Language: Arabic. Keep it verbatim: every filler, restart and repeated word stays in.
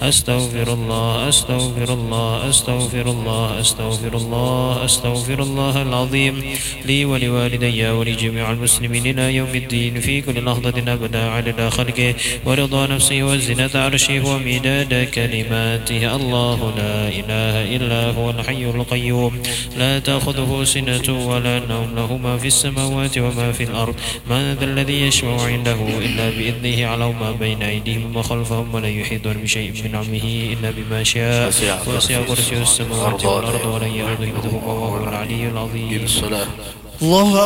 أستغفر الله أستغفر الله أستغفر الله أستغفر الله أستغفر الله العظيم لي ولوالدي ولجميع المسلمين إلى يوم الدين في كل لحظة أبدا عدد خلقه ورضا نفسه وزنة عرشه ومداد كلماته. الله لا إله إلا هو الحي القيوم لا تأخذه سنة ولا نوم له ما في السماوات وما في الأرض. من ذا الذي يشفع عنده إلا بإذنه على ما بين أيديهم وخلفهم ولا يحيطون بشيء من علمه إلا بما شاء وسع كرسيه السماوات والأرض ولن يؤوده حفظهما وهو العلي العظيم. الله